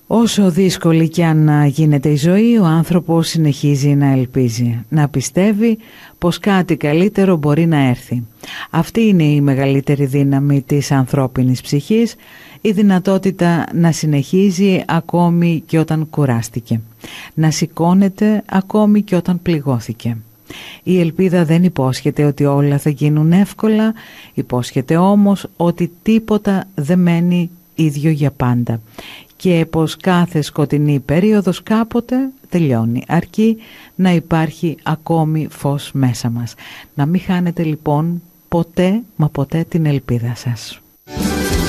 Όσο δύσκολη κι αν γίνεται η ζωή, ο άνθρωπος συνεχίζει να ελπίζει, να πιστεύει πως κάτι καλύτερο μπορεί να έρθει. Αυτή είναι η μεγαλύτερη δύναμη της ανθρώπινης ψυχής, η δυνατότητα να συνεχίζει ακόμη και όταν κουράστηκε, να σηκώνεται ακόμη και όταν πληγώθηκε. Η ελπίδα δεν υπόσχεται ότι όλα θα γίνουν εύκολα, υπόσχεται όμως ότι τίποτα δεν μένει ίδιο για πάντα και πως κάθε σκοτεινή περίοδος κάποτε τελειώνει, αρκεί να υπάρχει ακόμη φως μέσα μας. Να μην χάνετε λοιπόν ποτέ μα ποτέ την ελπίδα σας.